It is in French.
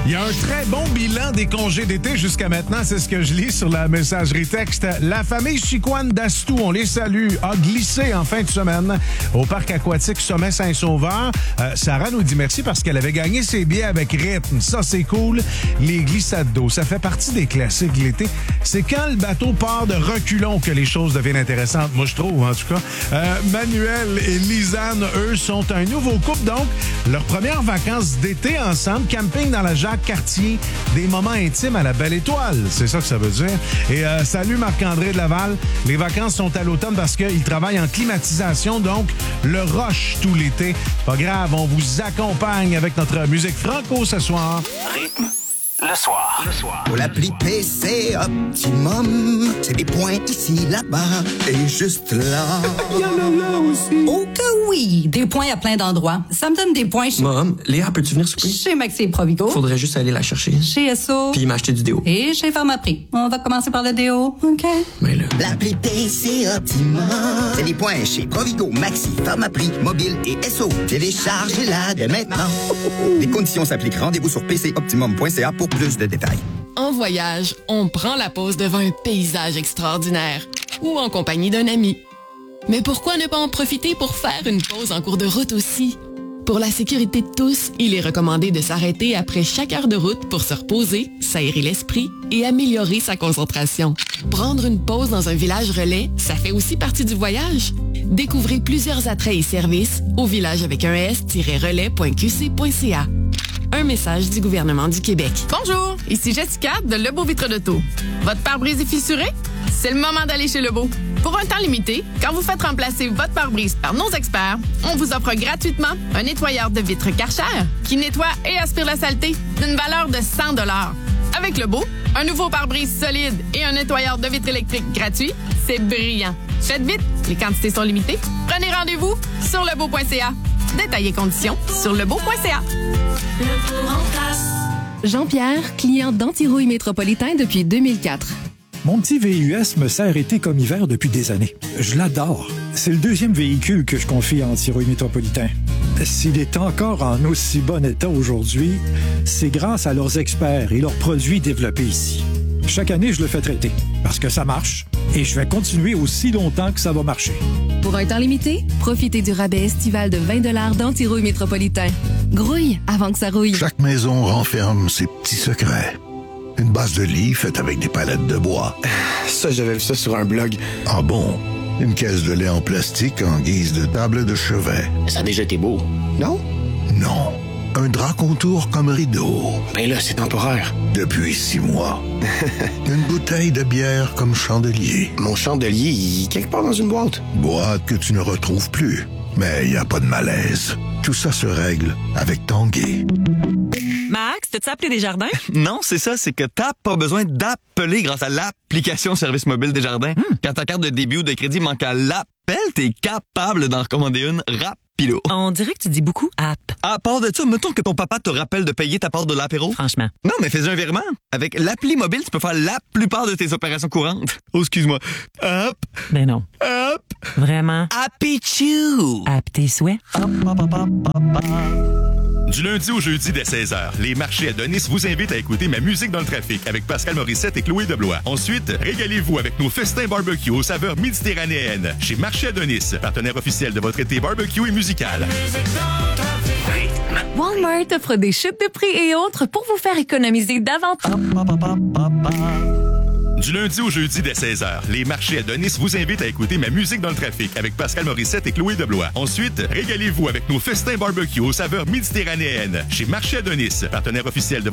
Il y a un très bon bilan des congés d'été jusqu'à maintenant, c'est ce que je lis sur la messagerie texte. La famille Chicoine d'Astou, on les salue, a glissé en fin de semaine au parc aquatique Sommet Saint-Sauveur. Sarah nous dit merci parce qu'elle avait gagné ses billets avec rythme. Ça, c'est cool. Les glissades d'eau, ça fait partie des classiques de l'été. C'est quand le bateau part de reculons que les choses deviennent intéressantes. Moi, je trouve, en tout cas. Manuel et Lisanne, eux, sont un nouveau couple, donc leurs premières vacances d'été ensemble, camping dans la Jacques-Cartier, des moments intimes à la Belle Étoile. C'est ça que ça veut dire. Et salut Marc-André de Laval. Les vacances sont à l'automne parce qu'ils travaillent en climatisation, donc le rush tout l'été. Pas grave, on vous accompagne avec notre musique franco ce soir. Rythme. Le soir. Pour l'appli PC Optimum, c'est des points ici, là-bas et juste là. Il y en a là aussi. Oh que oui! Des points à plein d'endroits. Ça me donne des points chez... Mom, Léa, peux-tu venir souper? Chez Maxi et Provigo. Faudrait juste aller la chercher. Chez Esso. Puis m'acheter du déo. Et chez Pharmaprix. On va commencer par le déo, OK? Mais là... L'appli PC Optimum, c'est des points chez Provigo, Maxi, Pharmaprix, Mobile et Esso. Téléchargez-la dès maintenant. Les conditions s'appliquent. Rendez-vous sur pcoptimum.ca pour plus de détails. En voyage, on prend la pause devant un paysage extraordinaire ou en compagnie d'un ami. Mais pourquoi ne pas en profiter pour faire une pause en cours de route aussi? Pour la sécurité de tous, il est recommandé de s'arrêter après chaque heure de route pour se reposer, s'aérer l'esprit et améliorer sa concentration. Prendre une pause dans un village relais, ça fait aussi partie du voyage. Découvrez plusieurs attraits et services au village avec un s-relais.qc.ca. Un message du gouvernement du Québec. Bonjour, ici Jessica de Lebeau Vitre d'Auto. Votre pare-brise est fissuré? C'est le moment d'aller chez Lebeau. Pour un temps limité, quand vous faites remplacer votre pare-brise par nos experts, on vous offre gratuitement un nettoyeur de vitres Karcher qui nettoie et aspire la saleté d'une valeur de 100 $. Avec Lebeau, un nouveau pare-brise solide et un nettoyeur de vitres électriques gratuit, c'est brillant. Faites vite, les quantités sont limitées. Prenez rendez-vous sur lebeau.ca. Détails et conditions sur lebeau.ca. Jean-Pierre, client d'Antirouille Métropolitain depuis 2004. Mon petit VUS me sert été comme hiver depuis des années. Je l'adore. C'est le deuxième véhicule que je confie à Antirouille Métropolitain. S'il est encore en aussi bon état aujourd'hui, c'est grâce à leurs experts et leurs produits développés ici. Chaque année, je le fais traiter parce que ça marche et je vais continuer aussi longtemps que ça va marcher. Pour un temps limité, profitez du rabais estival de 20 $ d'Antirouille Métropolitain. Grouille avant que ça rouille. Chaque maison renferme ses petits secrets. Une base de lit faite avec des palettes de bois. Ça, j'avais vu ça sur un blog. Ah bon? Une caisse de lait en plastique en guise de table de chevet. Ça a déjà été beau, non? Non. Un drap contour comme rideau. Ben là, c'est temporaire. Depuis 6 mois. Une bouteille de bière comme chandelier. Mon chandelier, il est quelque part dans une boîte. Boîte que tu ne retrouves plus. Mais il n'y a pas de malaise. Tout ça se règle avec Tanguay. Max, t'as-tu appelé Desjardins? Non, c'est ça, c'est que t'as pas besoin d'appeler grâce à l'application Service mobile Desjardins. Quand ta carte de débit ou de crédit manque à l'appel, t'es capable d'en recommander une rapido. On dirait que tu dis beaucoup app. À part de ça, mettons que ton papa te rappelle de payer ta part de l'apéro. Franchement. Non, mais fais un virement. Avec l'appli mobile, tu peux faire la plupart de tes opérations courantes. Oh, excuse-moi. Hop. Ben non. Hop. Vraiment. Happy Chew. App tes souhaits. Du lundi au jeudi dès 16h, les marchés Adonis vous invitent à écouter Ma musique dans le trafic avec Pascal Morissette et Chloé Deblois. Ensuite, régalez-vous avec nos festins barbecue aux saveurs méditerranéennes chez Marché Adonis, partenaire officiel de votre été barbecue et musical. Walmart offre des chutes de prix et autres pour vous faire économiser davantage. Du lundi au jeudi dès 16h, les marchés Adonis vous invitent à écouter Ma musique dans le trafic avec Pascal Morissette et Chloé Deblois. Ensuite, régalez-vous avec nos festins barbecue aux saveurs méditerranéennes chez Marché Adonis, partenaire officiel de votre